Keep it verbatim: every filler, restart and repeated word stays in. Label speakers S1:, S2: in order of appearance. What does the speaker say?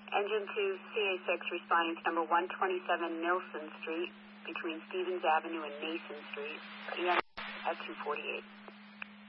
S1: Engine two, C A six responding to number one twenty-seven Nilson Street between Stevens Avenue and Mason Street. E M at two forty-eight.